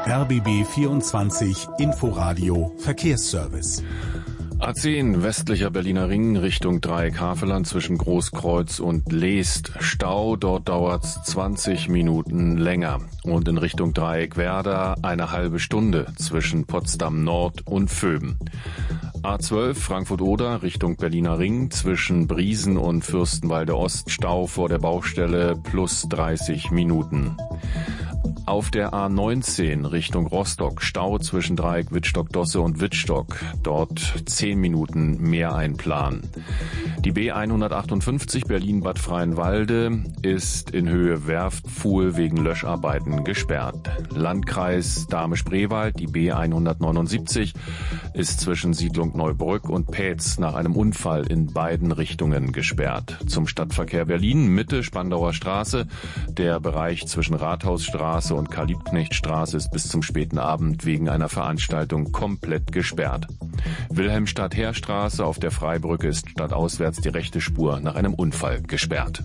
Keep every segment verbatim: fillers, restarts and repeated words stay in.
R B B vierundzwanzig Inforadio Verkehrsservice. A zehn westlicher Berliner Ring Richtung Dreieck Havelland zwischen Großkreuz und Leest. Stau, dort dauert's zwanzig Minuten länger. Und in Richtung Dreieck Werder eine halbe Stunde zwischen Potsdam Nord und Vöben. A zwölf Frankfurt-Oder Richtung Berliner Ring zwischen Briesen und Fürstenwalde Ost. Stau vor der Baustelle plus dreißig Minuten. Auf der A neunzehn Richtung Rostock Stau zwischen Dreieck Wittstock-Dosse und Wittstock. Dort zehn Minuten mehr einplanen. Die B hundertachtundfünfzig Berlin-Bad Freienwalde ist in Höhe Werft-Fuhl wegen Löscharbeiten gesperrt. Landkreis Dahme-Spreewald, die B hundertneunundsiebzig, ist zwischen Siedlung Neubrück und Pätz nach einem Unfall in beiden Richtungen gesperrt. Zum Stadtverkehr Berlin, Mitte Spandauer Straße. Der Bereich zwischen Rathausstraße und Karl-Liebknecht-Straße ist bis zum späten Abend wegen einer Veranstaltung komplett gesperrt. Wilhelmstadt-Heerstraße auf der Freibrücke ist stadtauswärts die rechte Spur nach einem Unfall gesperrt.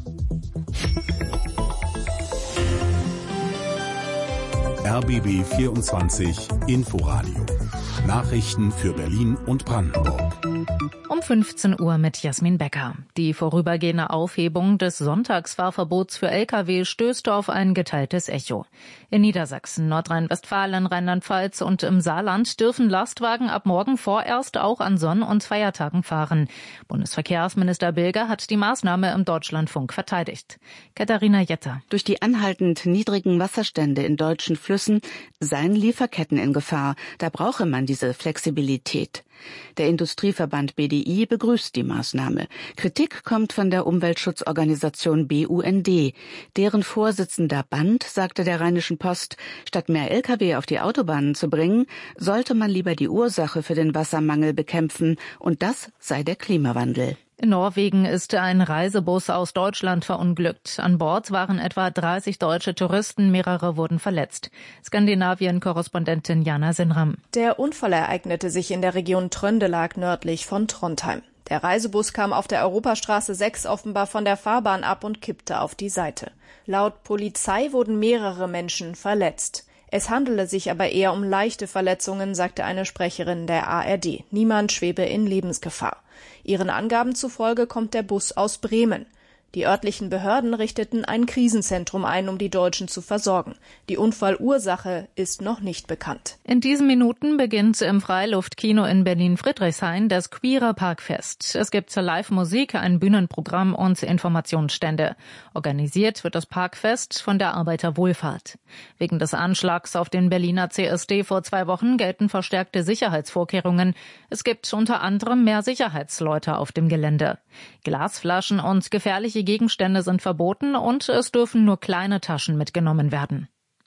R B B vierundzwanzig Inforadio. Nachrichten für Berlin und Brandenburg. Um fünfzehn Uhr mit Jasmin Becker. Die vorübergehende Aufhebung des Sonntagsfahrverbots für L K W stößt auf ein geteiltes Echo. In Niedersachsen, Nordrhein-Westfalen, Rheinland-Pfalz und im Saarland dürfen Lastwagen ab morgen vorerst auch an Sonn- und Feiertagen fahren. Bundesverkehrsminister Bilger hat die Maßnahme im Deutschlandfunk verteidigt. Katharina Jetter. Durch die anhaltend niedrigen Wasserstände in deutschen Flüssen seien Lieferketten in Gefahr. Da brauche man diese Flexibilität. Der Industrieverband B D I begrüßt die Maßnahme. Kritik kommt von der Umweltschutzorganisation B U N D. Deren Vorsitzender Band sagte der Rheinischen Post, statt mehr L K W auf die Autobahnen zu bringen, sollte man lieber die Ursache für den Wassermangel bekämpfen, und das sei der Klimawandel. In Norwegen ist ein Reisebus aus Deutschland verunglückt. An Bord waren etwa dreißig deutsche Touristen, mehrere wurden verletzt. Skandinavien-Korrespondentin Jana Sinram. Der Unfall ereignete sich in der Region Trøndelag nördlich von Trondheim. Der Reisebus kam auf der Europastraße sechs offenbar von der Fahrbahn ab und kippte auf die Seite. Laut Polizei wurden mehrere Menschen verletzt. Es handele sich aber eher um leichte Verletzungen, sagte eine Sprecherin der A R D. Niemand schwebe in Lebensgefahr. Ihren Angaben zufolge kommt der Bus aus Bremen. Die örtlichen Behörden richteten ein Krisenzentrum ein, um die Deutschen zu versorgen. Die Unfallursache ist noch nicht bekannt. In diesen Minuten beginnt im Freiluftkino in Berlin-Friedrichshain das Queerer Parkfest. Es gibt Live-Musik, ein Bühnenprogramm und Informationsstände. Organisiert wird das Parkfest von der Arbeiterwohlfahrt. Wegen des Anschlags auf den Berliner C S D vor zwei Wochen gelten verstärkte Sicherheitsvorkehrungen. Es gibt unter anderem mehr Sicherheitsleute auf dem Gelände. Glasflaschen und gefährliche Gegenstände sind verboten und es dürfen nur kleine Taschen mitgenommen werden.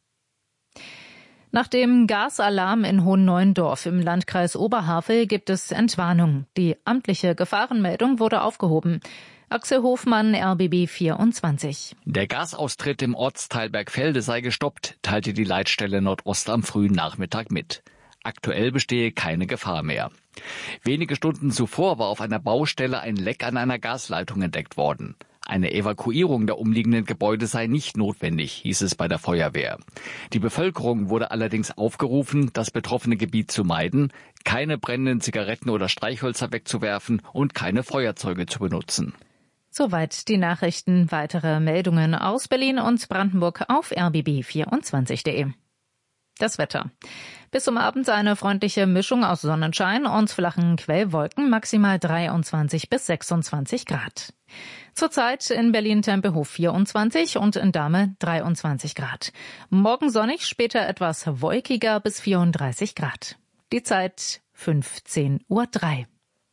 Nach dem Gasalarm in Hohenneuendorf im Landkreis Oberhavel gibt es Entwarnung. Die amtliche Gefahrenmeldung wurde aufgehoben. Axel Hofmann, R B B vierundzwanzig. Der Gasaustritt im Ortsteil Bergfelde sei gestoppt, teilte die Leitstelle Nordost am frühen Nachmittag mit. Aktuell bestehe keine Gefahr mehr. Wenige Stunden zuvor war auf einer Baustelle ein Leck an einer Gasleitung entdeckt worden. Eine Evakuierung der umliegenden Gebäude sei nicht notwendig, hieß es bei der Feuerwehr. Die Bevölkerung wurde allerdings aufgerufen, das betroffene Gebiet zu meiden, keine brennenden Zigaretten oder Streichhölzer wegzuwerfen und keine Feuerzeuge zu benutzen. Soweit die Nachrichten. Weitere Meldungen aus Berlin und Brandenburg auf r b b vierundzwanzig punkt de. Das Wetter. Bis zum Abend eine freundliche Mischung aus Sonnenschein und flachen Quellwolken, maximal dreiundzwanzig bis sechsundzwanzig Grad. Zurzeit in Berlin Tempelhof vierundzwanzig und in Dahme dreiundzwanzig Grad. Morgen sonnig, später etwas wolkiger bis vierunddreißig Grad. Die Zeit fünfzehn Uhr drei.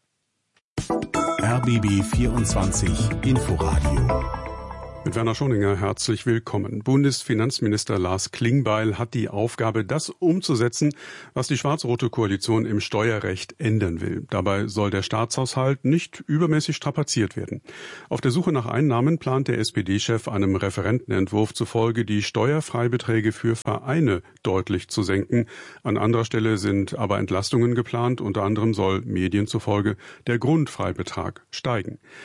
R B B vierundzwanzig Inforadio. Mit Werner Schoninger herzlich willkommen. Bundesfinanzminister Lars Klingbeil hat die Aufgabe, das umzusetzen, was die schwarz-rote Koalition im Steuerrecht ändern will. Dabei soll der Staatshaushalt nicht übermäßig strapaziert werden. Auf der Suche nach Einnahmen plant der S P D-Chef einem Referentenentwurf zufolge, die Steuerfreibeträge für Vereine deutlich zu senken. An anderer Stelle sind aber Entlastungen geplant. Unter anderem soll Medien zufolge der Grundfreibetrag steigen.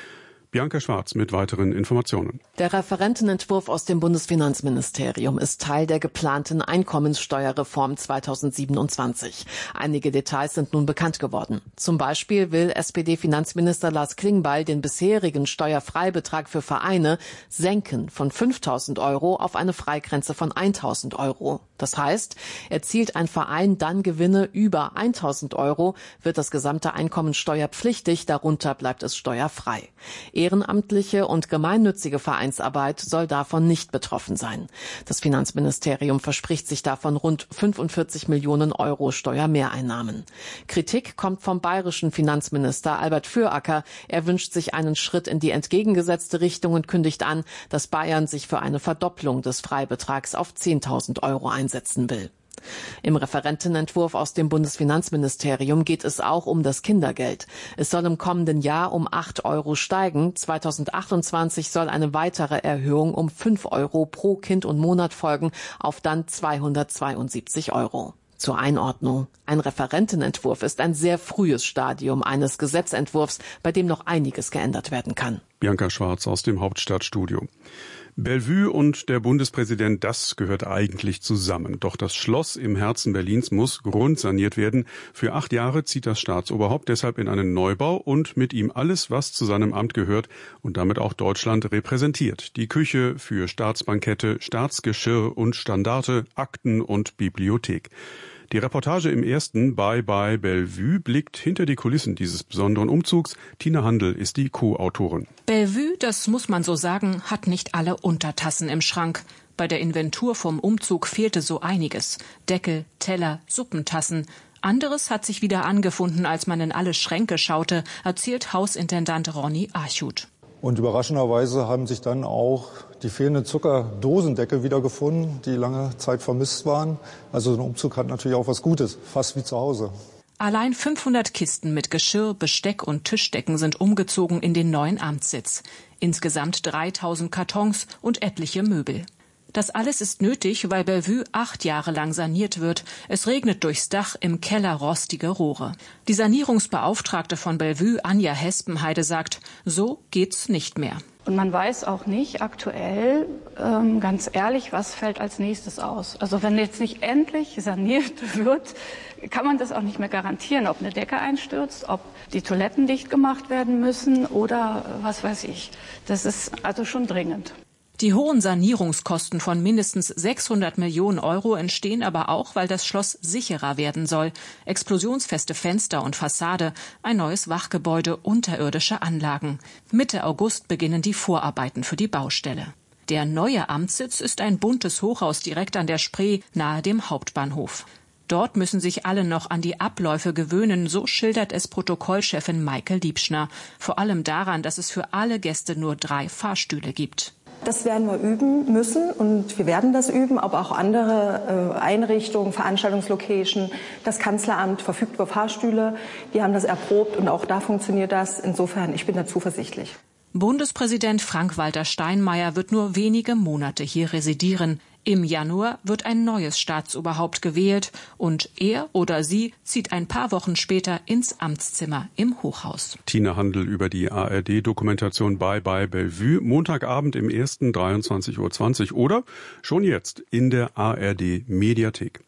Bianca Schwarz mit weiteren Informationen. Der Referentenentwurf aus dem Bundesfinanzministerium ist Teil der geplanten Einkommenssteuerreform zweitausendsiebenundzwanzig. Einige Details sind nun bekannt geworden. Zum Beispiel will S P D-Finanzminister Lars Klingbeil den bisherigen Steuerfreibetrag für Vereine senken von fünftausend Euro auf eine Freigrenze von eintausend Euro. Das heißt, erzielt ein Verein dann Gewinne über eintausend Euro, wird das gesamte Einkommen steuerpflichtig, darunter bleibt es steuerfrei. Ehrenamtliche und gemeinnützige Vereinsarbeit soll davon nicht betroffen sein. Das Finanzministerium verspricht sich davon rund fünfundvierzig Millionen Euro Steuermehreinnahmen. Kritik kommt vom bayerischen Finanzminister Albert Füracker. Er wünscht sich einen Schritt in die entgegengesetzte Richtung und kündigt an, dass Bayern sich für eine Verdopplung des Freibetrags auf zehntausend Euro einsetzen will. Im Referentenentwurf aus dem Bundesfinanzministerium geht es auch um das Kindergeld. Es soll im kommenden Jahr um acht Euro steigen. zweitausendachtundzwanzig soll eine weitere Erhöhung um fünf Euro pro Kind und Monat folgen, auf dann zweihundertzweiundsiebzig Euro. Zur Einordnung. Ein Referentenentwurf ist ein sehr frühes Stadium eines Gesetzentwurfs, bei dem noch einiges geändert werden kann. Bianca Schwarz aus dem Hauptstadtstudio. Bellevue und der Bundespräsident, das gehört eigentlich zusammen. Doch das Schloss im Herzen Berlins muss grundsaniert werden. Für acht Jahre zieht das Staatsoberhaupt deshalb in einen Neubau und mit ihm alles, was zu seinem Amt gehört und damit auch Deutschland repräsentiert. Die Küche für Staatsbankette, Staatsgeschirr und Standarte, Akten und Bibliothek. Die Reportage im ersten Bye Bye Bellevue blickt hinter die Kulissen dieses besonderen Umzugs. Tina Handel ist die Co-Autorin. Bellevue, das muss man so sagen, hat nicht alle Untertassen im Schrank. Bei der Inventur vom Umzug fehlte so einiges. Deckel, Teller, Suppentassen. Anderes hat sich wieder angefunden, als man in alle Schränke schaute, erzählt Hausintendant Ronny Archut. Und überraschenderweise haben sich dann auch die fehlenden Zuckerdosendeckel wiedergefunden, die lange Zeit vermisst waren. Also so ein Umzug hat natürlich auch was Gutes, fast wie zu Hause. Allein fünfhundert Kisten mit Geschirr, Besteck und Tischdecken sind umgezogen in den neuen Amtssitz. Insgesamt dreitausend Kartons und etliche Möbel. Das alles ist nötig, weil Bellevue acht Jahre lang saniert wird. Es regnet durchs Dach, im Keller rostige Rohre. Die Sanierungsbeauftragte von Bellevue, Anja Hespenheide, sagt, so geht's nicht mehr. Und man weiß auch nicht aktuell, ähm, ganz ehrlich, was fällt als nächstes aus. Also wenn jetzt nicht endlich saniert wird, kann man das auch nicht mehr garantieren, ob eine Decke einstürzt, ob die Toiletten dicht gemacht werden müssen oder was weiß ich. Das ist also schon dringend. Die hohen Sanierungskosten von mindestens sechshundert Millionen Euro entstehen aber auch, weil das Schloss sicherer werden soll. Explosionsfeste Fenster und Fassade, ein neues Wachgebäude, unterirdische Anlagen. Mitte August beginnen die Vorarbeiten für die Baustelle. Der neue Amtssitz ist ein buntes Hochhaus direkt an der Spree, nahe dem Hauptbahnhof. Dort müssen sich alle noch an die Abläufe gewöhnen, so schildert es Protokollchefin Maike Liebschner. Vor allem daran, dass es für alle Gäste nur drei Fahrstühle gibt. Das werden wir üben müssen und wir werden das üben, aber auch andere äh, Einrichtungen, Veranstaltungslocation, das Kanzleramt verfügt über Fahrstühle, die haben das erprobt und auch da funktioniert das. Insofern, ich bin da zuversichtlich. Bundespräsident Frank-Walter Steinmeier wird nur wenige Monate hier residieren. Im Januar wird ein neues Staatsoberhaupt gewählt und er oder sie zieht ein paar Wochen später ins Amtszimmer im Hochhaus. Tina Handel über die A R D-Dokumentation Bye Bye Bellevue, Montagabend im ersten dreiundzwanzig Uhr zwanzig oder schon jetzt in der A R D-Mediathek.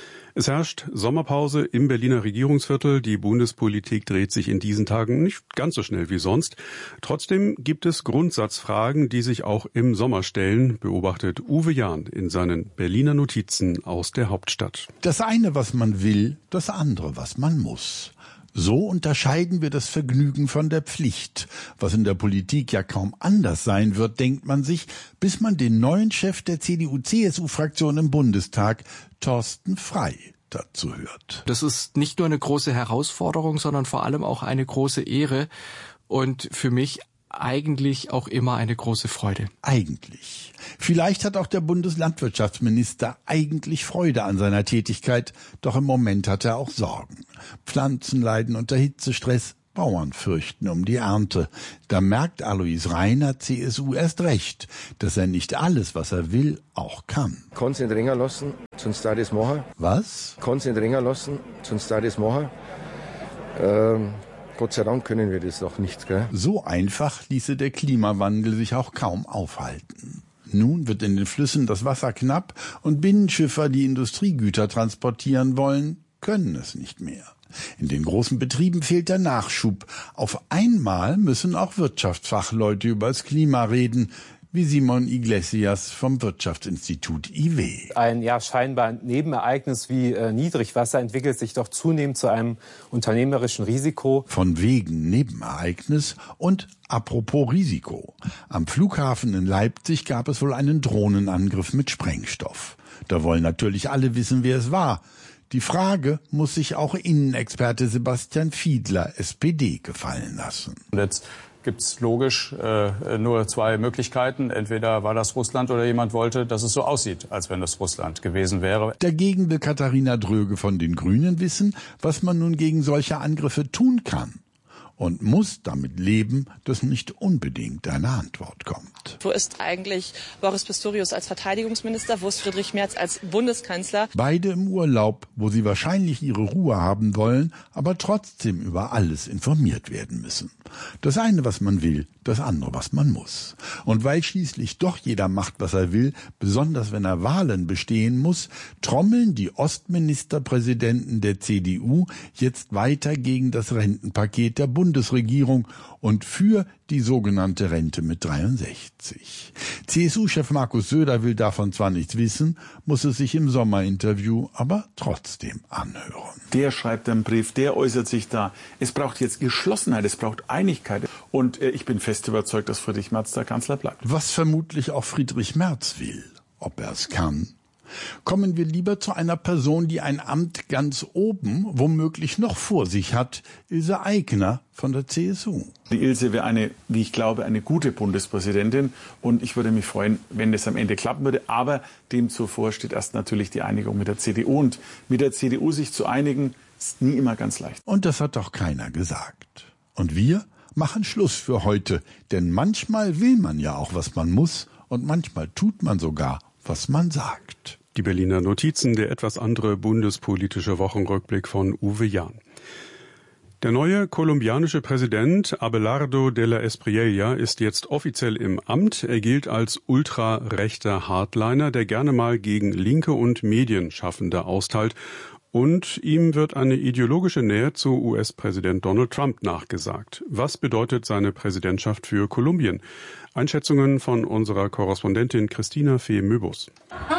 Es herrscht Sommerpause im Berliner Regierungsviertel. Die Bundespolitik dreht sich in diesen Tagen nicht ganz so schnell wie sonst. Trotzdem gibt es Grundsatzfragen, die sich auch im Sommer stellen, beobachtet Uwe Jahn in seinen Berliner Notizen aus der Hauptstadt. Das eine, was man will, das andere, was man muss. So unterscheiden wir das Vergnügen von der Pflicht. Was in der Politik ja kaum anders sein wird, denkt man sich, bis man den neuen Chef der C D U C S U-Fraktion im Bundestag, Thorsten Frey, dazu hört. Das ist nicht nur eine große Herausforderung, sondern vor allem auch eine große Ehre und für mich eigentlich auch immer eine große Freude. Eigentlich. Vielleicht hat auch der Bundeslandwirtschaftsminister eigentlich Freude an seiner Tätigkeit, doch im Moment hat er auch Sorgen. Pflanzen leiden unter Hitzestress, Bauern fürchten um die Ernte. Da merkt Alois Reiner, C S U, erst recht, dass er nicht alles, was er will, auch kann. Konzentrieren lassen, sonst da das machen. Was? Konzentrieren lassen, sonst da das machen. Ähm Gott sei Dank können wir das doch nicht, gell? So einfach ließe der Klimawandel sich auch kaum aufhalten. Nun wird in den Flüssen das Wasser knapp und Binnenschiffer, die Industriegüter transportieren wollen, können es nicht mehr. In den großen Betrieben fehlt der Nachschub. Auf einmal müssen auch Wirtschaftsfachleute über das Klima reden, wie Simon Iglesias vom Wirtschaftsinstitut I W. Ein ja scheinbar Nebenereignis wie äh, Niedrigwasser entwickelt sich doch zunehmend zu einem unternehmerischen Risiko. Von wegen Nebenereignis und apropos Risiko. Am Flughafen in Leipzig gab es wohl einen Drohnenangriff mit Sprengstoff. Da wollen natürlich alle wissen, wer es war. Die Frage muss sich auch Innenexperte Sebastian Fiedler, S P D, gefallen lassen. Jetzt gibt es logisch äh, nur zwei Möglichkeiten. Entweder war das Russland oder jemand wollte, dass es so aussieht, als wenn das Russland gewesen wäre. Dagegen will Katharina Dröge von den Grünen wissen, was man nun gegen solche Angriffe tun kann. Und muss damit leben, dass nicht unbedingt eine Antwort kommt. Wo ist eigentlich Boris Pistorius als Verteidigungsminister? Wo ist Friedrich Merz als Bundeskanzler? Beide im Urlaub, wo sie wahrscheinlich ihre Ruhe haben wollen, aber trotzdem über alles informiert werden müssen. Das eine, was man will, das andere, was man muss. Und weil schließlich doch jeder macht, was er will, besonders wenn er Wahlen bestehen muss, trommeln die Ostministerpräsidenten der C D U jetzt weiter gegen das Rentenpaket der Bundesregierung und für die sogenannte Rente mit dreiundsechzig. C S U-Chef Markus Söder will davon zwar nichts wissen, muss es sich im Sommerinterview aber trotzdem anhören. Der schreibt einen Brief, der äußert sich da. Es braucht jetzt Geschlossenheit, es braucht Einigkeit. Und äh, ich bin fest überzeugt, dass Friedrich Merz der Kanzler bleibt. Was vermutlich auch Friedrich Merz will, ob er es kann. Kommen wir lieber zu einer Person, die ein Amt ganz oben, womöglich noch vor sich hat, Ilse Aigner von der C S U. Die Ilse wäre eine, wie ich glaube, eine gute Bundespräsidentin und ich würde mich freuen, wenn das am Ende klappen würde. Aber dem zuvor steht erst natürlich die Einigung mit der C D U und mit der C D U sich zu einigen, ist nie immer ganz leicht. Und das hat doch keiner gesagt. Und wir machen Schluss für heute, denn manchmal will man ja auch, was man muss und manchmal tut man sogar, was man sagt. Die Berliner Notizen, der etwas andere bundespolitische Wochenrückblick von Uwe Jahn. Der neue kolumbianische Präsident Abelardo de la Espriella ist jetzt offiziell im Amt. Er gilt als ultrarechter Hardliner, der gerne mal gegen Linke und Medienschaffende austeilt. Und ihm wird eine ideologische Nähe zu U S-Präsident Donald Trump nachgesagt. Was bedeutet seine Präsidentschaft für Kolumbien? Einschätzungen von unserer Korrespondentin Christina Fee-Möbus.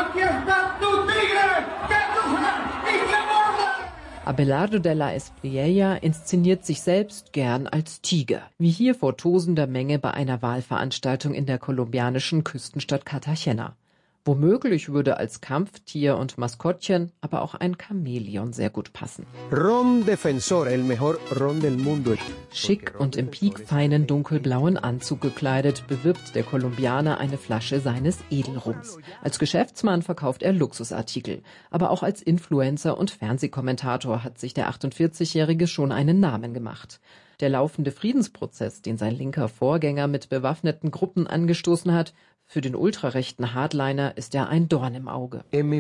Abelardo de la Espriella inszeniert sich selbst gern als Tiger, wie hier vor tosender Menge bei einer Wahlveranstaltung in der kolumbianischen Küstenstadt Cartagena. Womöglich würde als Kampftier und Maskottchen aber auch ein Chamäleon sehr gut passen. Ron Defensor, el mejor ron del mundo. Schick und im piekfeinen dunkelblauen Anzug gekleidet, bewirbt der Kolumbianer eine Flasche seines Edelrums. Als Geschäftsmann verkauft er Luxusartikel. Aber auch als Influencer und Fernsehkommentator hat sich der achtundvierzigjährige schon einen Namen gemacht. Der laufende Friedensprozess, den sein linker Vorgänger mit bewaffneten Gruppen angestoßen hat, für den ultrarechten Hardliner ist er ein Dorn im Auge. In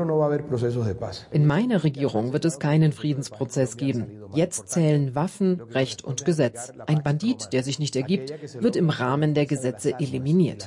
meiner Regierung wird es keinen Friedensprozess geben. Jetzt zählen Waffen, Recht und Gesetz. Ein Bandit, der sich nicht ergibt, wird im Rahmen der Gesetze eliminiert.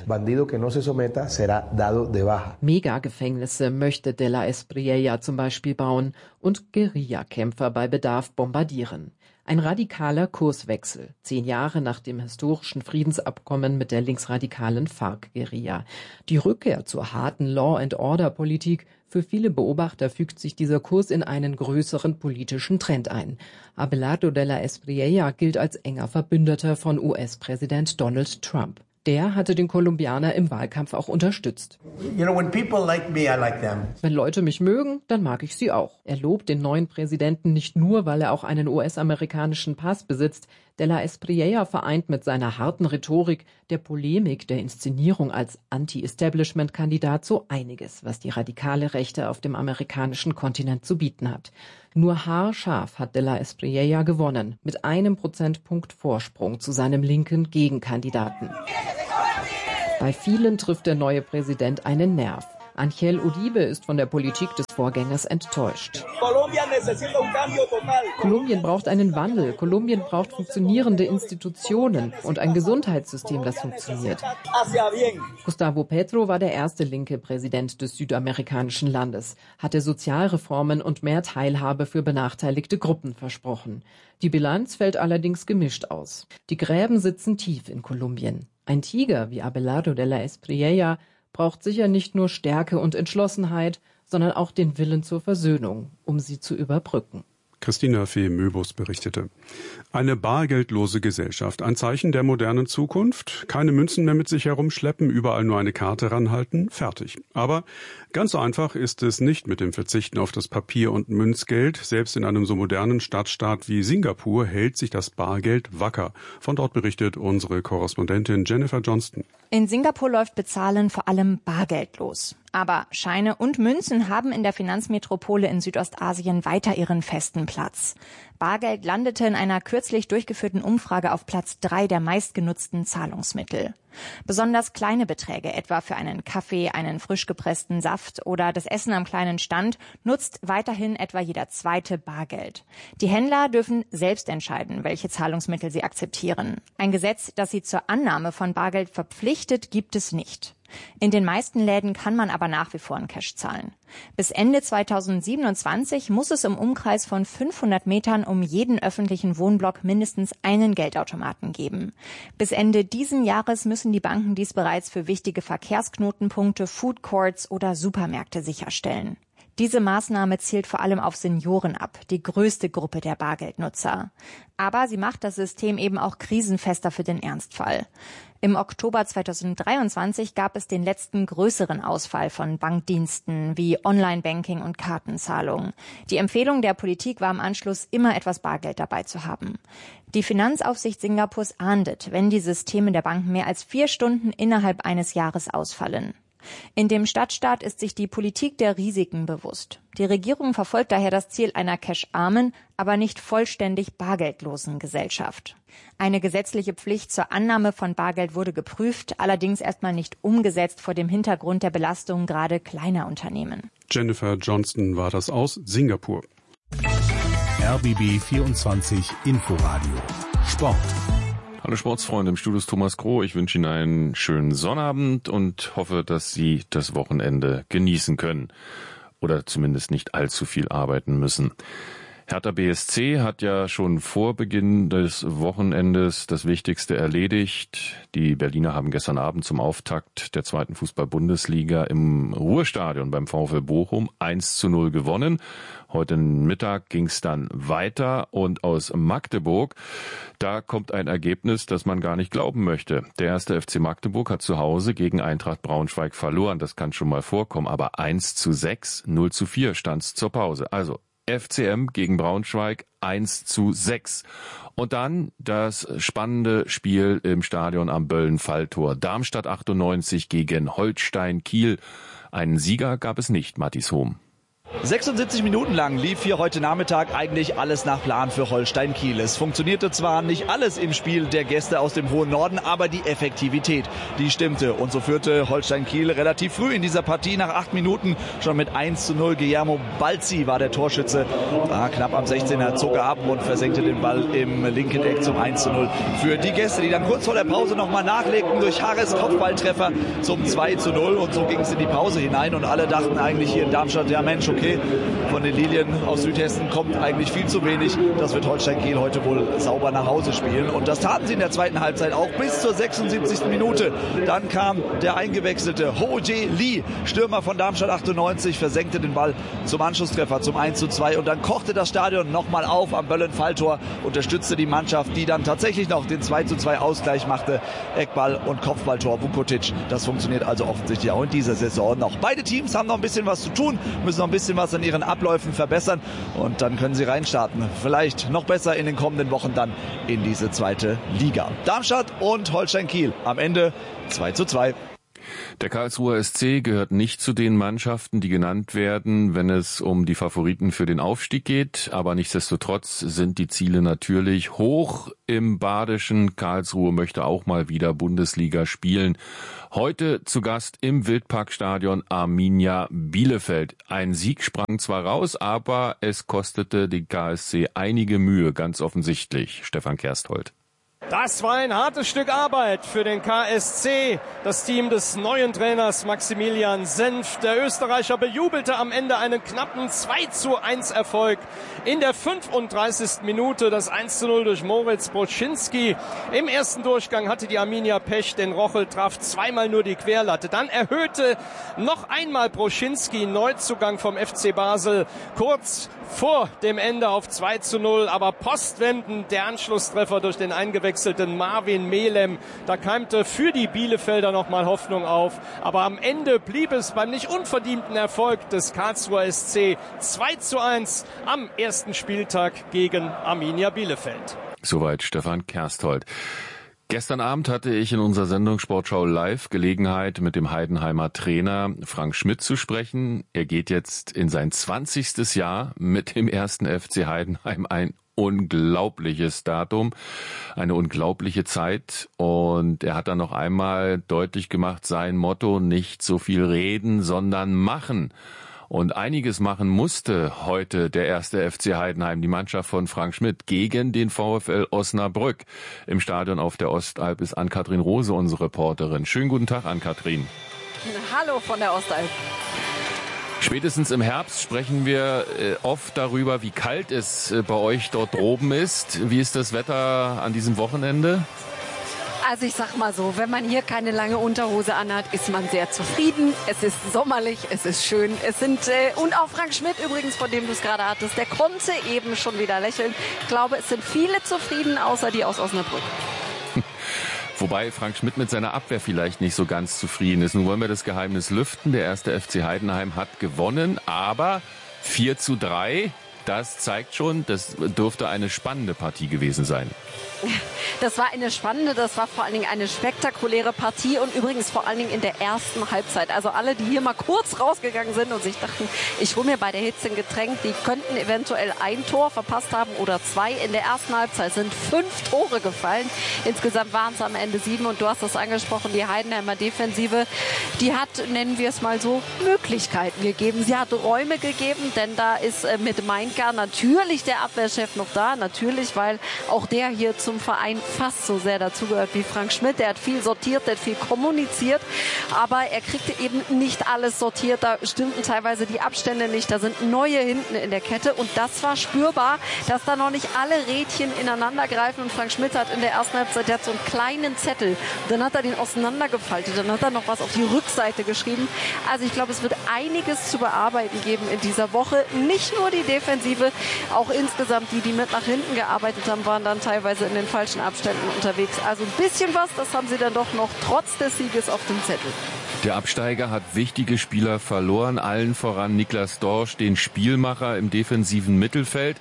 Megagefängnisse möchte de la Espriella zum Beispiel bauen und Guerillakämpfer bei Bedarf bombardieren. Ein radikaler Kurswechsel, zehn Jahre nach dem historischen Friedensabkommen mit der linksradikalen FARC-Guerilla. Die Rückkehr zur harten Law-and-Order-Politik. Für viele Beobachter fügt sich dieser Kurs in einen größeren politischen Trend ein. Abelardo de la Espriella gilt als enger Verbündeter von U S-Präsident Donald Trump. Der hatte den Kolumbianer im Wahlkampf auch unterstützt. You know, when people like me, I like them. Wenn Leute mich mögen, dann mag ich sie auch. Er lobt den neuen Präsidenten nicht nur, weil er auch einen U S-amerikanischen Pass besitzt. De la Espriella vereint mit seiner harten Rhetorik, der Polemik, der Inszenierung als Anti-Establishment-Kandidat so einiges, was die radikale Rechte auf dem amerikanischen Kontinent zu bieten hat. Nur haarscharf hat de la Espriella gewonnen, mit einem Prozentpunkt Vorsprung zu seinem linken Gegenkandidaten. Bei vielen trifft der neue Präsident einen Nerv. Angel Uribe ist von der Politik des Vorgängers enttäuscht. Kolumbien braucht einen Wandel. Kolumbien braucht funktionierende Institutionen und ein Gesundheitssystem, das funktioniert. Gustavo Petro war der erste linke Präsident des südamerikanischen Landes, hatte Sozialreformen und mehr Teilhabe für benachteiligte Gruppen versprochen. Die Bilanz fällt allerdings gemischt aus. Die Gräben sitzen tief in Kolumbien. Ein Tiger wie Abelardo de la Espriella braucht sicher nicht nur Stärke und Entschlossenheit, sondern auch den Willen zur Versöhnung, um sie zu überbrücken. Christina Fee-Möbus berichtete. Eine bargeldlose Gesellschaft, ein Zeichen der modernen Zukunft? Keine Münzen mehr mit sich herumschleppen, überall nur eine Karte ranhalten? Fertig. Aber ganz so einfach ist es nicht mit dem Verzichten auf das Papier- und Münzgeld. Selbst in einem so modernen Stadtstaat wie Singapur hält sich das Bargeld wacker. Von dort berichtet unsere Korrespondentin Jennifer Johnston. In Singapur läuft Bezahlen vor allem bargeldlos. Aber Scheine und Münzen haben in der Finanzmetropole in Südostasien weiter ihren festen Platz. Bargeld landete in einer kürzlich durchgeführten Umfrage auf Platz drei der meistgenutzten Zahlungsmittel. Besonders kleine Beträge, etwa für einen Kaffee, einen frisch gepressten Saft oder das Essen am kleinen Stand, nutzt weiterhin etwa jeder zweite Bargeld. Die Händler dürfen selbst entscheiden, welche Zahlungsmittel sie akzeptieren. Ein Gesetz, das sie zur Annahme von Bargeld verpflichtet, gibt es nicht. In den meisten Läden kann man aber nach wie vor in Cash zahlen. Bis Ende zweitausendsiebenundzwanzig muss es im Umkreis von fünfhundert Metern um jeden öffentlichen Wohnblock mindestens einen Geldautomaten geben. Bis Ende diesen Jahres müssen die Banken dies bereits für wichtige Verkehrsknotenpunkte, Food Courts oder Supermärkte sicherstellen. Diese Maßnahme zielt vor allem auf Senioren ab, die größte Gruppe der Bargeldnutzer. Aber sie macht das System eben auch krisenfester für den Ernstfall. Im Oktober zweitausenddreiundzwanzig gab es den letzten größeren Ausfall von Bankdiensten wie Online-Banking und Kartenzahlungen. Die Empfehlung der Politik war im Anschluss, immer etwas Bargeld dabei zu haben. Die Finanzaufsicht Singapurs ahndet, wenn die Systeme der Banken mehr als vier Stunden innerhalb eines Jahres ausfallen. In dem Stadtstaat ist sich die Politik der Risiken bewusst. Die Regierung verfolgt daher das Ziel einer cash-armen, aber nicht vollständig bargeldlosen Gesellschaft. Eine gesetzliche Pflicht zur Annahme von Bargeld wurde geprüft, allerdings erstmal nicht umgesetzt vor dem Hintergrund der Belastung gerade kleiner Unternehmen. Jennifer Johnston war das aus Singapur. R B B vierundzwanzig Inforadio Sport. Hallo Sportsfreunde, im Studio ist Thomas Kroh. Ich wünsche Ihnen einen schönen Sonnabend und hoffe, dass Sie das Wochenende genießen können oder zumindest nicht allzu viel arbeiten müssen. Hertha B S C hat ja schon vor Beginn des Wochenendes das Wichtigste erledigt. Die Berliner haben gestern Abend zum Auftakt der zweiten Fußball-Bundesliga im Ruhrstadion beim VfL Bochum eins zu null gewonnen. Heute Mittag ging es dann weiter und aus Magdeburg, da kommt ein Ergebnis, das man gar nicht glauben möchte. Der erste F C Magdeburg hat zu Hause gegen Eintracht Braunschweig verloren. Das kann schon mal vorkommen, aber eins zu sechs, null zu vier stand's zur Pause. Also F C M gegen Braunschweig eins zu sechs. Und dann das spannende Spiel im Stadion am Böllen-Falltor. Darmstadt achtundneunzig gegen Holstein Kiel. Einen Sieger gab es nicht, Mattis Hohm. sechsundsiebzig Minuten lang lief hier heute Nachmittag eigentlich alles nach Plan für Holstein Kiel. Es funktionierte zwar nicht alles im Spiel der Gäste aus dem hohen Norden, aber die Effektivität, die stimmte. Und so führte Holstein Kiel relativ früh in dieser Partie nach acht Minuten schon mit eins zu null. Guillermo Balzi war der Torschütze. War knapp am sechzehner, zog er ab und versenkte den Ball im linken Eck zum eins zu null. Für die Gäste, die dann kurz vor der Pause nochmal nachlegten durch Harris Kopfballtreffer zum zwei zu null. Und so ging es in die Pause hinein und alle dachten eigentlich hier in Darmstadt, ja Mensch, okay, von den Lilien aus Südhessen kommt eigentlich viel zu wenig. Das wird Holstein Kiel heute wohl sauber nach Hause spielen. Und das taten sie in der zweiten Halbzeit auch bis zur sechsundsiebzigsten Minute. Dann kam der eingewechselte Ho Jae Lee, Stürmer von Darmstadt achtundneunzig, versenkte den Ball zum Anschlusstreffer zum eins zu zwei. Und dann kochte das Stadion nochmal auf am Böllen-Falltor, unterstützte die Mannschaft, die dann tatsächlich noch den zwei zu zwei Ausgleich machte. Eckball und Kopfballtor Vukotic. Das funktioniert also offensichtlich auch in dieser Saison noch. Beide Teams haben noch ein bisschen was zu tun, müssen noch ein bisschen was an ihren Abläufen verbessern und dann können sie reinstarten. Vielleicht noch besser in den kommenden Wochen dann in diese zweite Liga. Darmstadt und Holstein Kiel am Ende zwei zu zwei. Der Karlsruher S C gehört nicht zu den Mannschaften, die genannt werden, wenn es um die Favoriten für den Aufstieg geht. Aber nichtsdestotrotz sind die Ziele natürlich hoch im Badischen. Karlsruhe möchte auch mal wieder Bundesliga spielen. Heute zu Gast im Wildparkstadion Arminia Bielefeld. Ein Sieg sprang zwar raus, aber es kostete den K S C einige Mühe, ganz offensichtlich. Stefan Kersthold. Das war ein hartes Stück Arbeit für den K S C, das Team des neuen Trainers Maximilian Senf. Der Österreicher bejubelte am Ende einen knappen zwei zu eins Erfolg. In der fünfunddreißigsten Minute das eins zu null durch Moritz Broschinski. Im ersten Durchgang hatte die Arminia Pech, denn Rochel traf zweimal nur die Querlatte. Dann erhöhte noch einmal Broschinski, Neuzugang vom F C Basel, kurz vor dem Ende auf zwei zu null. Aber postwendend der Anschlusstreffer durch den eingewechselten Marvin Melem. Da keimte für die Bielefelder nochmal Hoffnung auf. Aber am Ende blieb es beim nicht unverdienten Erfolg des Karlsruher S C zwei zu eins am ersten Spieltag gegen Arminia Bielefeld. Soweit Stefan Kersthold. Gestern Abend hatte ich in unserer Sendung Sportschau Live Gelegenheit, mit dem Heidenheimer Trainer Frank Schmidt zu sprechen. Er geht jetzt in sein zwanzigstes Jahr mit dem ersten F C Heidenheim, ein unglaubliches Datum, eine unglaubliche Zeit. Und er hat dann noch einmal deutlich gemacht, sein Motto: nicht so viel reden, sondern machen. Und einiges machen musste heute der erste F C Heidenheim, die Mannschaft von Frank Schmidt, gegen den VfL Osnabrück. Im Stadion auf der Ostalb ist Ann-Kathrin Rose unsere Reporterin. Schönen guten Tag, Ann-Kathrin. Hallo von der Ostalb. Spätestens im Herbst sprechen wir oft darüber, wie kalt es bei euch dort droben ist. Wie ist das Wetter an diesem Wochenende? Also ich sag mal so, wenn man hier keine lange Unterhose anhat, ist man sehr zufrieden. Es ist sommerlich, es ist schön. Es sind äh, und auch Frank Schmidt übrigens, von dem du es gerade hattest, der konnte eben schon wieder lächeln. Ich glaube, es sind viele zufrieden, außer die aus Osnabrück. Wobei Frank Schmidt mit seiner Abwehr vielleicht nicht so ganz zufrieden ist. Nun wollen wir das Geheimnis lüften. Der erste F C Heidenheim hat gewonnen, aber vier zu drei, das zeigt schon, das dürfte eine spannende Partie gewesen sein. Das war eine spannende, das war vor allen Dingen eine spektakuläre Partie und übrigens vor allen Dingen in der ersten Halbzeit. Also alle, die hier mal kurz rausgegangen sind und sich dachten, ich hole mir bei der Hitze ein Getränk, die könnten eventuell ein Tor verpasst haben oder zwei. In der ersten Halbzeit sind fünf Tore gefallen. Insgesamt waren es am Ende sieben und du hast das angesprochen, die Heidenheimer Defensive, die hat, nennen wir es mal so, Möglichkeiten gegeben. Sie hat Räume gegeben, denn da ist mit Meinka natürlich der Abwehrchef noch da, natürlich, weil auch der hier zum Verein fast so sehr dazugehört wie Frank Schmidt. Der hat viel sortiert, der hat viel kommuniziert, aber er kriegte eben nicht alles sortiert. Da stimmten teilweise die Abstände nicht. Da sind neue hinten in der Kette und das war spürbar, dass da noch nicht alle Rädchen ineinander greifen. Und Frank Schmidt hat in der ersten Halbzeit, der hat so einen kleinen Zettel. Dann hat er den auseinandergefaltet. Dann hat er noch was auf die Rückseite geschrieben. Also ich glaube, es wird einiges zu bearbeiten geben in dieser Woche. Nicht nur die Defensive, auch insgesamt die, die mit nach hinten gearbeitet haben, waren dann teilweise in den falschen Abständen unterwegs. Also ein bisschen was, das haben sie dann doch noch trotz des Sieges auf dem Zettel. Der Absteiger hat wichtige Spieler verloren, allen voran Niklas Dorsch, den Spielmacher im defensiven Mittelfeld.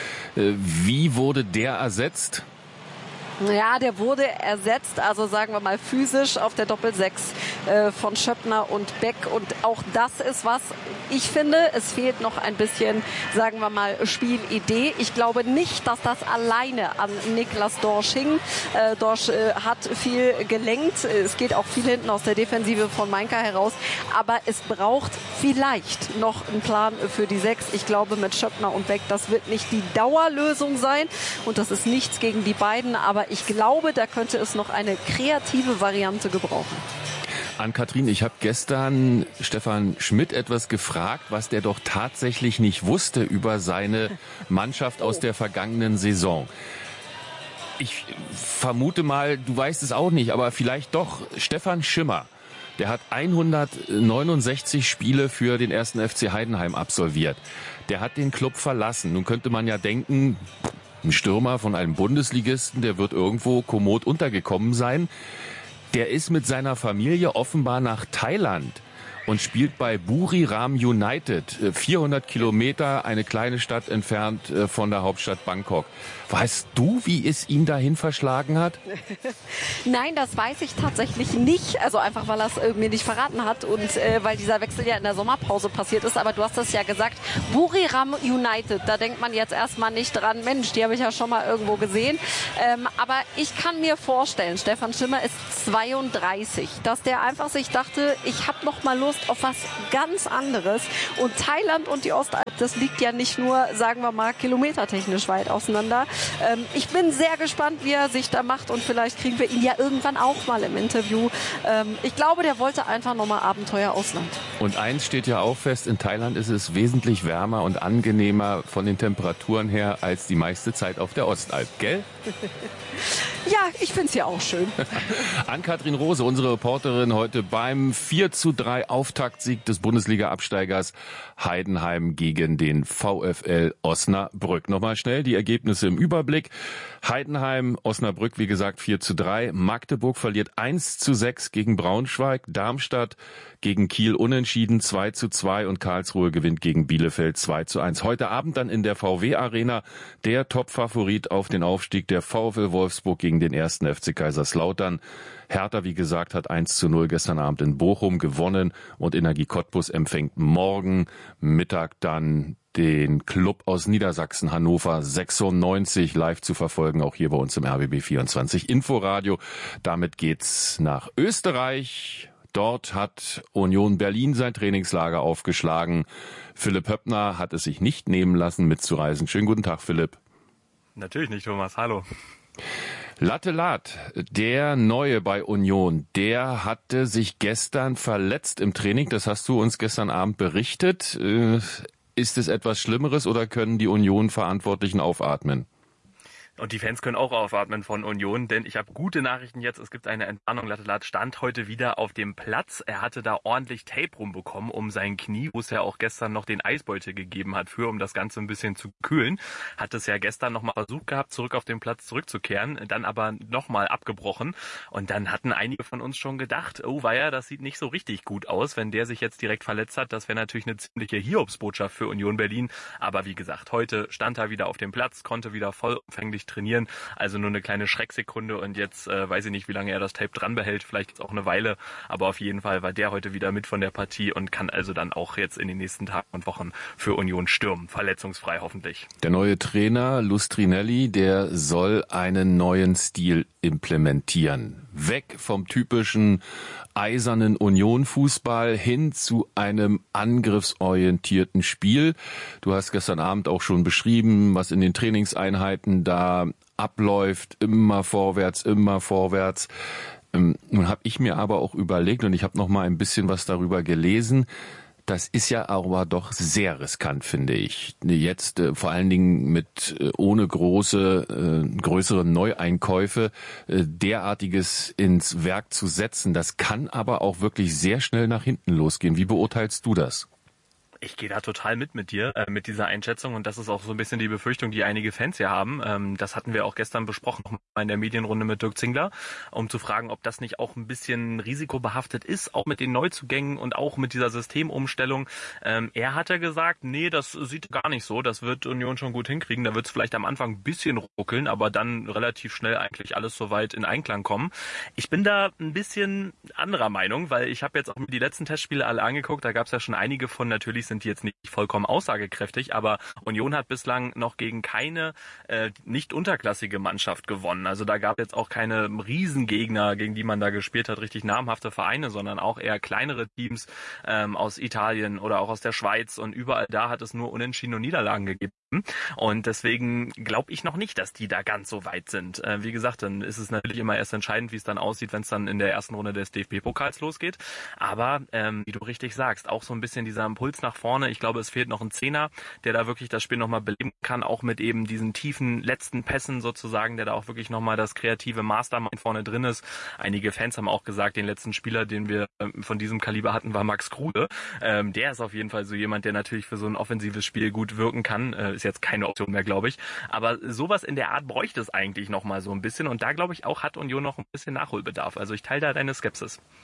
Wie wurde der ersetzt? Ja, der wurde ersetzt, also sagen wir mal physisch auf der Doppelsechs äh, von Schöppner und Beck. Und auch das ist was, ich finde, es fehlt noch ein bisschen, sagen wir mal, Spielidee. Ich glaube nicht, dass das alleine an Niklas Dorsch hing. Äh, Dorsch äh, hat viel gelenkt. Es geht auch viel hinten aus der Defensive von Meinka heraus. Aber es braucht vielleicht noch einen Plan für die Sechs. Ich glaube, mit Schöppner und Beck, das wird nicht die Dauerlösung sein. Und das ist nichts gegen die beiden, aber ich glaube, da könnte es noch eine kreative Variante gebrauchen. Ann-Kathrin, ich habe gestern Stefan Schmidt etwas gefragt, was der doch tatsächlich nicht wusste über seine Mannschaft aus der vergangenen Saison. Ich vermute mal, du weißt es auch nicht, aber vielleicht doch. Stefan Schimmer, der hat hundertneunundsechzig Spiele für den ersten F C Heidenheim absolviert. Der hat den Club verlassen. Nun könnte man ja denken, ein Stürmer von einem Bundesligisten, der wird irgendwo kommod untergekommen sein. Der ist mit seiner Familie offenbar nach Thailand und spielt bei Buriram United. vierhundert Kilometer, eine kleine Stadt entfernt von der Hauptstadt Bangkok. Weißt du, wie es ihn dahin verschlagen hat? Nein, das weiß ich tatsächlich nicht. Also einfach, weil er es äh, mir nicht verraten hat und äh, weil dieser Wechsel ja in der Sommerpause passiert ist. Aber du hast das ja gesagt, Buriram United, da denkt man jetzt erstmal nicht dran, Mensch, die habe ich ja schon mal irgendwo gesehen. Ähm, aber ich kann mir vorstellen, Stefan Schimmer ist zweiunddreißig, dass der einfach sich dachte, ich habe noch mal Lust auf was ganz anderes. Und Thailand und die Ostalb, das liegt ja nicht nur, sagen wir mal, kilometertechnisch weit auseinander. Ähm, ich bin sehr gespannt, wie er sich da macht und vielleicht kriegen wir ihn ja irgendwann auch mal im Interview. Ähm, ich glaube, der wollte einfach nochmal Abenteuer Ausland. Und eins steht ja auch fest, in Thailand ist es wesentlich wärmer und angenehmer von den Temperaturen her als die meiste Zeit auf der Ostalb, gell? Ja, ich finde es ja auch schön. Ann-Kathrin Rose, unsere Reporterin, heute beim vier zu drei Auftaktsieg des Bundesliga-Absteigers Heidenheim gegen den VfL Osnabrück. Nochmal schnell die Ergebnisse im Überblick. Heidenheim, Osnabrück, wie gesagt, vier zu drei. Magdeburg verliert eins zu sechs gegen Braunschweig. Darmstadt gegen Kiel unentschieden zwei zu zwei und Karlsruhe gewinnt gegen Bielefeld zwei zu eins. Heute Abend dann in der V W-Arena der Top-Favorit auf den Aufstieg, der VfL Wolfsburg gegen den ersten F C Kaiserslautern. Hertha, wie gesagt, hat eins zu null gestern Abend in Bochum gewonnen und Energie Cottbus empfängt morgen Mittag dann den Club aus Niedersachsen, Hannover sechsundneunzig, live zu verfolgen, auch hier bei uns im R B B vierundzwanzig Inforadio. Damit geht's nach Österreich. Dort hat Union Berlin sein Trainingslager aufgeschlagen. Philipp Höppner hat es sich nicht nehmen lassen, mitzureisen. Schönen guten Tag, Philipp. Natürlich nicht, Thomas. Hallo. Latte Lat, der Neue bei Union, der hatte sich gestern verletzt im Training. Das hast du uns gestern Abend berichtet. Ist es etwas Schlimmeres oder können die Union-Verantwortlichen aufatmen? Und die Fans können auch aufatmen von Union, denn ich habe gute Nachrichten jetzt. Es gibt eine Entwarnung. Latte Lat stand heute wieder auf dem Platz. Er hatte da ordentlich Tape rumbekommen um sein Knie, wo es ja auch gestern noch den Eisbeutel gegeben hat für, um das Ganze ein bisschen zu kühlen. Hat es ja gestern nochmal versucht gehabt, zurück auf den Platz zurückzukehren, dann aber nochmal abgebrochen. Und dann hatten einige von uns schon gedacht, oh weia, das sieht nicht so richtig gut aus, wenn der sich jetzt direkt verletzt hat. Das wäre natürlich eine ziemliche Hiobsbotschaft für Union Berlin. Aber wie gesagt, heute stand er wieder auf dem Platz, konnte wieder vollumfänglich trainieren, also nur eine kleine Schrecksekunde und jetzt äh, weiß ich nicht, wie lange er das Tape dran behält, vielleicht jetzt auch eine Weile, aber auf jeden Fall war der heute wieder mit von der Partie und kann also dann auch jetzt in den nächsten Tagen und Wochen für Union stürmen, verletzungsfrei hoffentlich. Der neue Trainer Lustrinelli, der soll einen neuen Stil implementieren. Weg vom typischen eisernen Union-Fußball hin zu einem angriffsorientierten Spiel. Du hast gestern Abend auch schon beschrieben, was in den Trainingseinheiten da abläuft, immer vorwärts, immer vorwärts. Nun habe ich mir aber auch überlegt und ich habe noch mal ein bisschen was darüber gelesen. Das ist ja aber doch sehr riskant, finde ich. Jetzt äh, vor allen Dingen mit äh, ohne große, äh, größere Neueinkäufe äh, derartiges ins Werk zu setzen. Das kann aber auch wirklich sehr schnell nach hinten losgehen. Wie beurteilst du das? Ich gehe da total mit mit dir, äh, mit dieser Einschätzung und das ist auch so ein bisschen die Befürchtung, die einige Fans hier haben. Ähm, das hatten wir auch gestern besprochen, noch mal in der Medienrunde mit Dirk Zingler, um zu fragen, ob das nicht auch ein bisschen risikobehaftet ist, auch mit den Neuzugängen und auch mit dieser Systemumstellung. Ähm, er hat ja gesagt, nee, das sieht gar nicht so, das wird Union schon gut hinkriegen, da wird es vielleicht am Anfang ein bisschen ruckeln, aber dann relativ schnell eigentlich alles soweit in Einklang kommen. Ich bin da ein bisschen anderer Meinung, weil ich habe jetzt auch mir die letzten Testspiele alle angeguckt, da gab es ja schon einige von, natürlich sind die jetzt nicht vollkommen aussagekräftig, aber Union hat bislang noch gegen keine äh, nicht unterklassige Mannschaft gewonnen. Also da gab es jetzt auch keine Riesengegner, gegen die man da gespielt hat, richtig namhafte Vereine, sondern auch eher kleinere Teams ähm, aus Italien oder auch aus der Schweiz und überall da hat es nur Unentschieden und Niederlagen gegeben. Und deswegen glaube ich noch nicht, dass die da ganz so weit sind. Äh, wie gesagt, dann ist es natürlich immer erst entscheidend, wie es dann aussieht, wenn es dann in der ersten Runde des D F B-Pokals losgeht. Aber ähm, wie du richtig sagst, auch so ein bisschen dieser Impuls nach vorne. Ich glaube, es fehlt noch ein Zehner, der da wirklich das Spiel nochmal beleben kann, auch mit eben diesen tiefen letzten Pässen sozusagen, der da auch wirklich nochmal das kreative Mastermind vorne drin ist. Einige Fans haben auch gesagt, den letzten Spieler, den wir ähm, von diesem Kaliber hatten, war Max Kruse. Ähm, der ist auf jeden Fall so jemand, der natürlich für so ein offensives Spiel gut wirken kann. Äh, ist jetzt keine Option mehr, glaube ich. Aber sowas in der Art bräuchte es eigentlich nochmal so ein bisschen. Und da, glaube ich, auch hat Union noch ein bisschen Nachholbedarf. Also ich teile da deine Skepsis.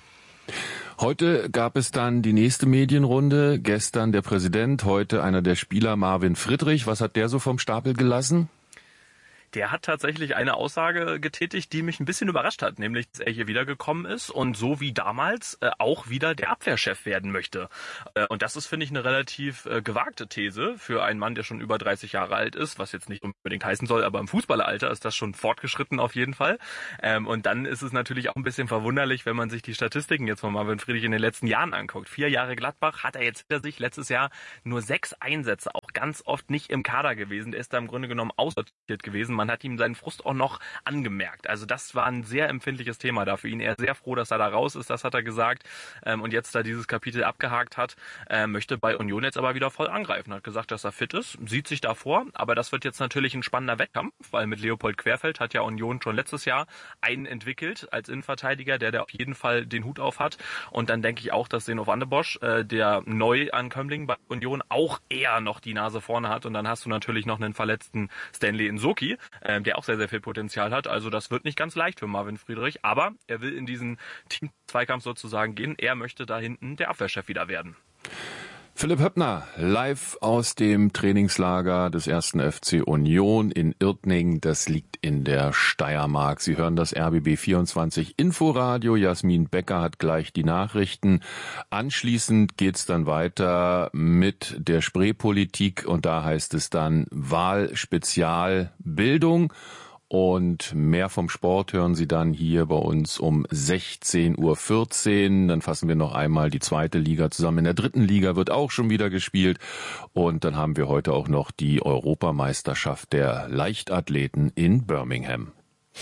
Heute gab es dann die nächste Medienrunde. Gestern der Präsident, heute einer der Spieler, Marvin Friedrich. Was hat der so vom Stapel gelassen? Der hat tatsächlich eine Aussage getätigt, die mich ein bisschen überrascht hat, nämlich, dass er hier wiedergekommen ist und so wie damals äh, auch wieder der Abwehrchef werden möchte. Äh, und das ist, finde ich, eine relativ äh, gewagte These für einen Mann, der schon über dreißig Jahre alt ist, was jetzt nicht unbedingt heißen soll, aber im Fußballeralter ist das schon fortgeschritten auf jeden Fall. Ähm, und dann ist es natürlich auch ein bisschen verwunderlich, wenn man sich die Statistiken jetzt von Marvin Friedrich in den letzten Jahren anguckt. Vier Jahre Gladbach hat er jetzt hinter sich, letztes Jahr nur sechs Einsätze, auch ganz oft nicht im Kader gewesen. Der ist da im Grunde genommen aussortiert gewesen. Man hat ihm seinen Frust auch noch angemerkt. Also das war ein sehr empfindliches Thema da für ihn. Er ist sehr froh, dass er da raus ist, das hat er gesagt. Ähm, und jetzt da dieses Kapitel abgehakt hat, äh, möchte bei Union jetzt aber wieder voll angreifen. Hat gesagt, dass er fit ist, sieht sich da vor. Aber das wird jetzt natürlich ein spannender Wettkampf, weil mit Leopold Querfeld hat ja Union schon letztes Jahr einen entwickelt als Innenverteidiger, der da auf jeden Fall den Hut auf hat. Und dann denke ich auch, dass Zeno van de Bosch, äh, der Neuankömmling bei Union, auch eher noch die Nase vorne hat. Und dann hast du natürlich noch einen verletzten Stanley Nsoki, äh, der auch sehr, sehr viel Potenzial hat. Also das wird nicht ganz leicht für Marvin Friedrich, aber er will in diesen Team-Zweikampf sozusagen gehen. Er möchte da hinten der Abwehrchef wieder werden. Philipp Höppner, live aus dem Trainingslager des ersten F C Union in Irtning. Das liegt in der Steiermark. Sie hören das R B B vierundzwanzig Inforadio. Jasmin Becker hat gleich die Nachrichten. Anschließend geht's dann weiter mit der Spreepolitik und da heißt es dann Wahlspezialbildung. Und mehr vom Sport hören Sie dann hier bei uns um sechzehn Uhr vierzehn. Dann fassen wir noch einmal die zweite Liga zusammen. In der dritten Liga wird auch schon wieder gespielt. Und dann haben wir heute auch noch die Europameisterschaft der Leichtathleten in Birmingham.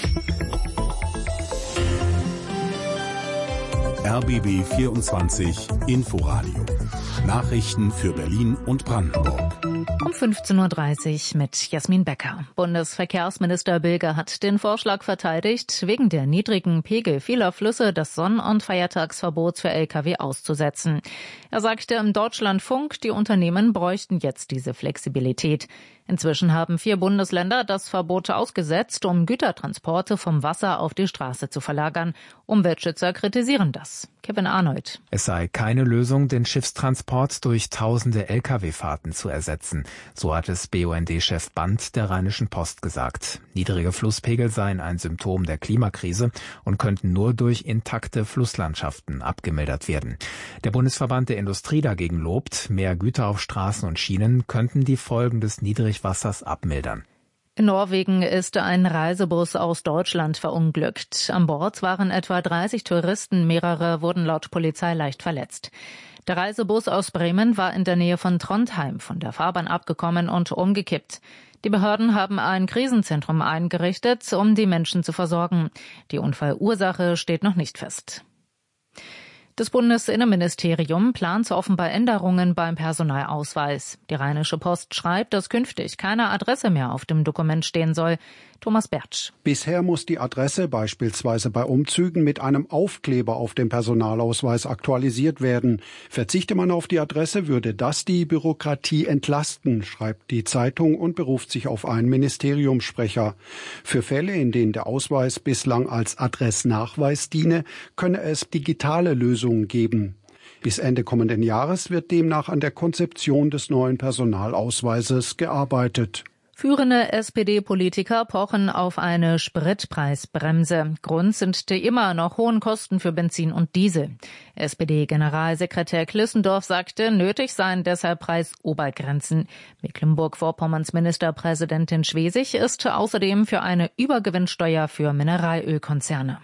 R B B vierundzwanzig Inforadio. Nachrichten für Berlin und Brandenburg. Um fünfzehn Uhr dreißig mit Jasmin Becker. Bundesverkehrsminister Bilger hat den Vorschlag verteidigt, wegen der niedrigen Pegel vieler Flüsse das Sonn- und Feiertagsverbot für L K W auszusetzen. Er sagte im Deutschlandfunk, die Unternehmen bräuchten jetzt diese Flexibilität. Inzwischen haben vier Bundesländer das Verbot ausgesetzt, um Gütertransporte vom Wasser auf die Straße zu verlagern. Umweltschützer kritisieren das. Kevin Arnold. Es sei keine Lösung, den Schiffstransport durch tausende L K W-Fahrten zu ersetzen. So hat es B U N D-Chef Band der Rheinischen Post gesagt. Niedrige Flusspegel seien ein Symptom der Klimakrise und könnten nur durch intakte Flusslandschaften abgemildert werden. Der Bundesverband der Industrie dagegen lobt, mehr Güter auf Straßen und Schienen könnten die Folgen des Niedrigwassers abmildern. In Norwegen ist ein Reisebus aus Deutschland verunglückt. An Bord waren etwa dreißig Touristen, mehrere wurden laut Polizei leicht verletzt. Der Reisebus aus Bremen war in der Nähe von Trondheim von der Fahrbahn abgekommen und umgekippt. Die Behörden haben ein Krisenzentrum eingerichtet, um die Menschen zu versorgen. Die Unfallursache steht noch nicht fest. Das Bundesinnenministerium plant offenbar Änderungen beim Personalausweis. Die Rheinische Post schreibt, dass künftig keine Adresse mehr auf dem Dokument stehen soll. Thomas Bertsch. Bisher muss die Adresse beispielsweise bei Umzügen mit einem Aufkleber auf dem Personalausweis aktualisiert werden. Verzichte man auf die Adresse, würde das die Bürokratie entlasten, schreibt die Zeitung und beruft sich auf einen Ministeriumssprecher. Für Fälle, in denen der Ausweis bislang als Adressnachweis diene, könne es digitale Lösungen geben. Bis Ende kommenden Jahres wird demnach an der Konzeption des neuen Personalausweises gearbeitet. Führende S P D-Politiker pochen auf eine Spritpreisbremse. Grund sind die immer noch hohen Kosten für Benzin und Diesel. S P D-Generalsekretär Klissendorf sagte, nötig seien deshalb Preisobergrenzen. Mecklenburg-Vorpommerns Ministerpräsidentin Schwesig ist außerdem für eine Übergewinnsteuer für Mineralölkonzerne.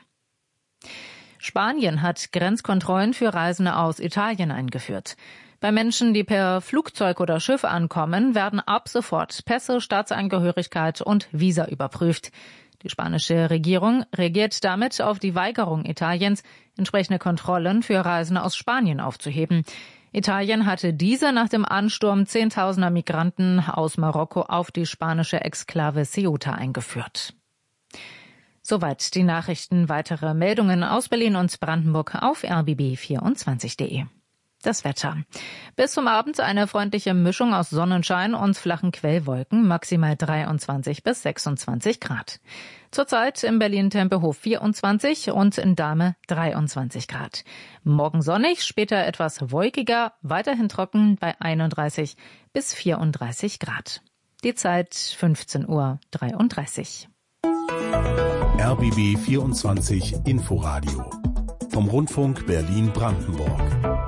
Spanien hat Grenzkontrollen für Reisende aus Italien eingeführt. Bei Menschen, die per Flugzeug oder Schiff ankommen, werden ab sofort Pässe, Staatsangehörigkeit und Visa überprüft. Die spanische Regierung reagiert damit auf die Weigerung Italiens, entsprechende Kontrollen für Reisende aus Spanien aufzuheben. Italien hatte diese nach dem Ansturm zehntausender Migranten aus Marokko auf die spanische Exklave Ceuta eingeführt. Soweit die Nachrichten. Weitere Meldungen aus Berlin und Brandenburg auf r b b vierundzwanzig punkt de. Das Wetter. Bis zum Abend eine freundliche Mischung aus Sonnenschein und flachen Quellwolken, maximal dreiundzwanzig bis sechsundzwanzig Grad. Zurzeit in Berlin Tempelhof vierundzwanzig und in Dahme dreiundzwanzig Grad. Morgen sonnig, später etwas wolkiger, weiterhin trocken bei einunddreißig bis vierunddreißig Grad. Die Zeit fünfzehn Uhr dreiunddreißig. R B B vierundzwanzig Inforadio vom Rundfunk Berlin-Brandenburg.